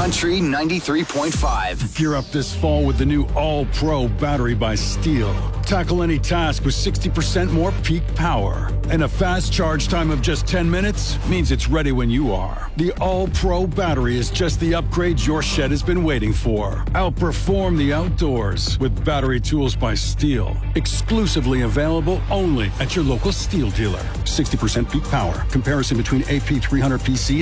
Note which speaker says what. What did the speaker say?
Speaker 1: Country 93.5.
Speaker 2: Gear up this fall with the new All-Pro battery by Steel. Tackle any task with 60% more peak power. And a fast charge time of just 10 minutes means it's ready when you are. The All-Pro battery is just the upgrade your shed has been waiting for. Outperform the outdoors with battery tools by Steel. Exclusively available only at your local Steel dealer. 60% peak power. Comparison between AP300PC